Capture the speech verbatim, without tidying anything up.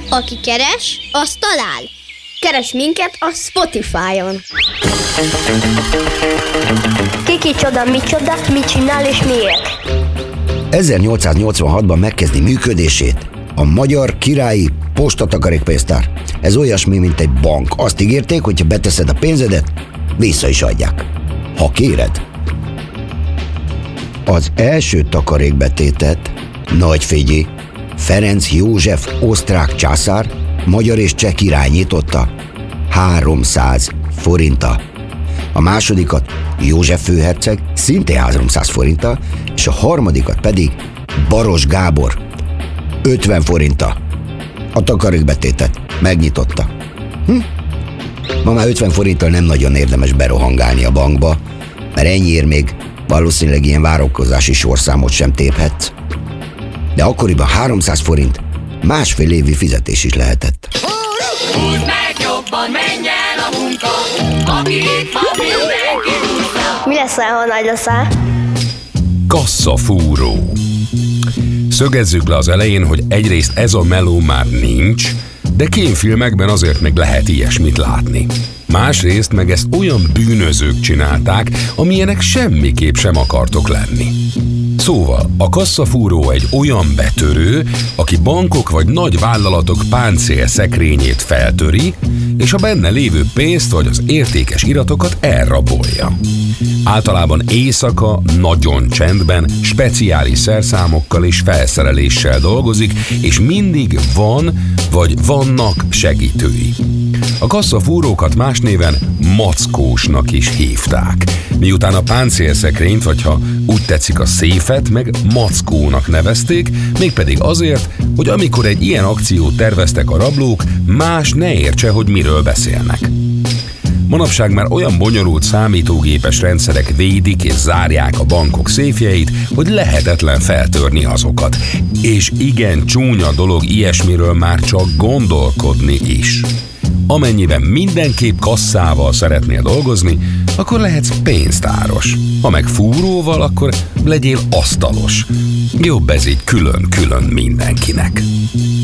Aki keres, az talál. Keres minket a Spotify-on. Kiki csoda, micsoda, mit csinál és miért? ezernyolcszáznyolcvanhatban megkezdi működését a Magyar Királyi Postatakarékpénztár. Ez olyasmi, mint egy bank. Azt ígérték, hogy ha beteszed a pénzedet, vissza is adják, ha kéred. Az első takarékbetétet nagyfigyi Ferenc József osztrák császár, magyar és cseh király nyitotta háromszáz forinttal. A másodikat József főherceg szintén háromszáz forinttal, és a harmadikat pedig Baros Gábor ötven forinttal. A takarékbetétet megnyitotta. Hm? Ma már ötven forinttal nem nagyon érdemes berohangálni a bankba, mert ennyiért még valószínűleg ilyen várakozási sorszámot sem téphetsz. De akkoriban háromszáz forint másfél évi fizetés is lehetett. Húzd meg jobban, menj el a munka, aki itt van, mindenki húzza. Mi leszel, ha nagy leszel? Kasszafúró. Szögezzük le az elején, hogy egyrészt ez a meló már nincs, de kémfilmekben azért meg lehet ilyesmit látni. Másrészt meg ezt olyan bűnözők csinálták, amilyenek semmiképp sem akartok lenni. Szóval a kasszafúró egy olyan betörő, aki bankok vagy nagy vállalatok páncél szekrényét feltöri, és a benne lévő pénzt vagy az értékes iratokat elrabolja. Általában éjszaka, nagyon csendben, speciális szerszámokkal és felszereléssel dolgozik, és mindig van vagy vannak segítői. A kasszafúrókat más néven mackósnak is hívták. Miután a páncélszekrényt, vagy ha úgy tetszik a széfet, meg mackónak nevezték, mégpedig azért, hogy amikor egy ilyen akciót terveztek a rablók, más ne értse, hogy miről beszélnek. Manapság már olyan bonyolult számítógépes rendszerek védik és zárják a bankok széfjeit, hogy lehetetlen feltörni azokat. És igen csúnya dolog ilyesmiről már csak gondolkodni is. Amennyiben mindenképp kasszával szeretnél dolgozni, akkor lehetsz pénztáros. Ha meg fúróval, akkor legyél asztalos. Jobb ez így külön-külön mindenkinek.